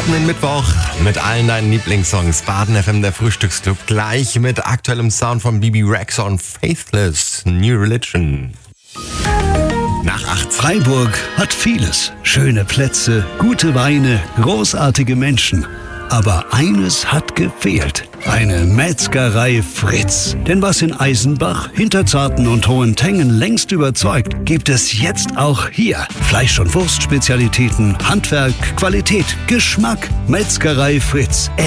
starten den Mittwoch mit allen deinen Lieblingssongs. Baden FM, der Frühstücksclub, gleich mit aktuellem Sound von Bibi Rexa und Faithless, New Religion. Nach 8. Freiburg hat vieles. Schöne Plätze, gute Weine, großartige Menschen. Aber eines hat gefehlt. Eine Metzgerei Fritz. Denn was in Eisenbach, Hinterzarten und Hohentengen längst überzeugt, gibt es jetzt auch hier. Fleisch- und Wurstspezialitäten, Handwerk, Qualität, Geschmack. Metzgerei Fritz.